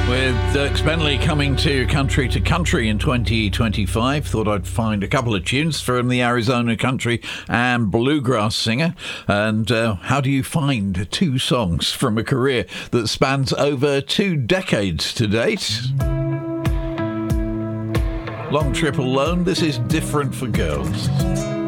With Dierks Bentley coming to Country in 2025, thought I'd find a couple of tunes from the Arizona country and bluegrass singer. And how do you find two songs from a career that spans over 2 decades to date? Long Trip Alone, this is Different for Girls.